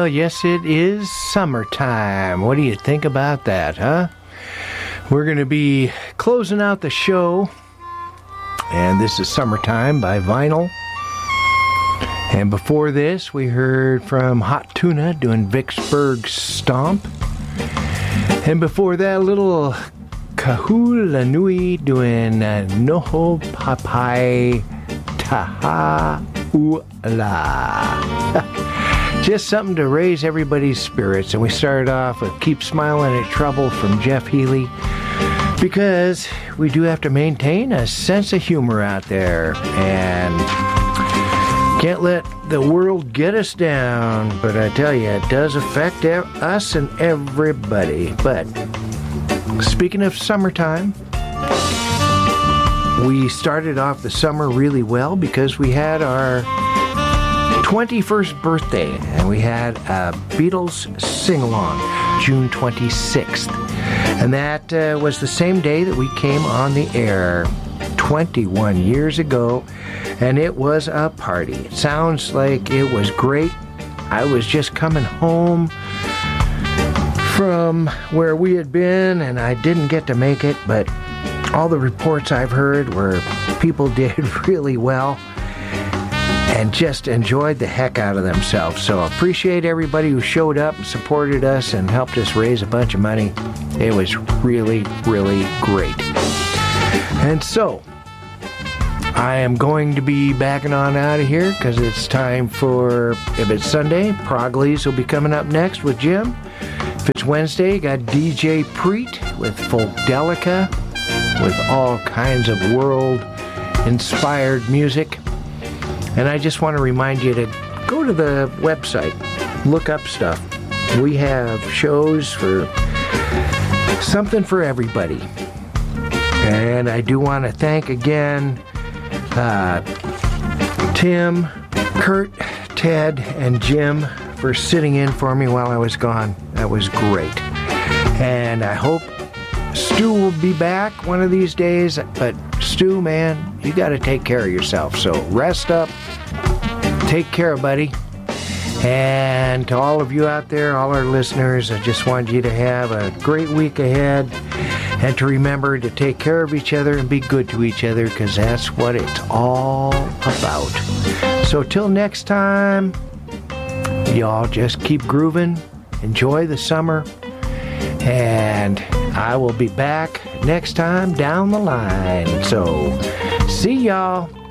Well, yes, it is summertime. What do you think about that, huh? We're going to be closing out the show, and this is Summertime by Vinyl. And before this, we heard from Hot Tuna doing Vicksburg Stomp. And before that, little Kahula Nui doing Noho Papai Taha Ula. Just something to raise everybody's spirits. And we started off with Keep Smiling at Trouble from Jeff Healey, because we do have to maintain a sense of humor out there and can't let the world get us down. But I tell you, it does affect us and everybody. But speaking of summertime, we started off the summer really well because we had our 21st birthday, and we had a Beatles sing-along, June 26th. And that was the same day that we came on the air 21 years ago, and it was a party. It sounds like it was great. I was just coming home from where we had been, and I didn't get to make it, but all the reports I've heard were people did really well and just enjoyed the heck out of themselves. So appreciate everybody who showed up and supported us and helped us raise a bunch of money. It was really, really great. And so I am going to be backing on out of here because it's time for, if it's Sunday, Proglies will be coming up next with Jim. If it's Wednesday, got DJ Preet with Folkdelica, with all kinds of world-inspired music. And I just want to remind you to go to the website, look up stuff. We have shows for something for everybody. And I do want to thank again Tim, Kurt, Ted, and Jim for sitting in for me while I was gone. That was great. And I hope Stu will be back one of these days. But Stu, man, you got to take care of yourself. So rest up. Take care, buddy. And to all of you out there, all our listeners, I just want you to have a great week ahead. And to remember to take care of each other and be good to each other, because that's what it's all about. So till next time, y'all just keep grooving. Enjoy the summer. And I will be back next time down the line. So see y'all.